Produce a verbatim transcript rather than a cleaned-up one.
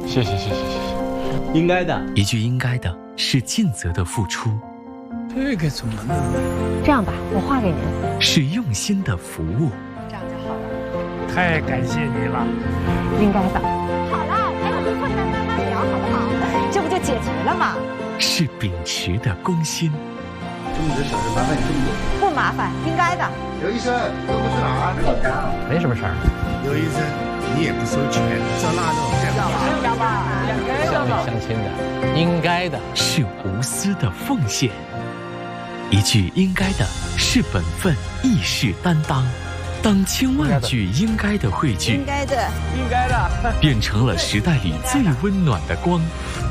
谢谢谢谢谢谢，应该的。 一句应该的是尽责的付出， 这个怎么弄？ 这样吧，我画给您。 是用心的服务。 这样就好了。 太感谢你了。 应该的。好了，还有个困难慢慢聊，好不好？这不就解决了吗？ 是秉持的公心。 这么点小事麻烦你这么多？ 不麻烦，应该的。 刘医生，这不是哪儿？老家。 没什么事儿。 刘医生，你也不收钱，照那种。 乡里乡亲的，应该的。 是无私的奉献。一句应该的是本分，义士担当。当千万句应该的汇聚， 应该的， 应该的， 变成了时代里最温暖的光。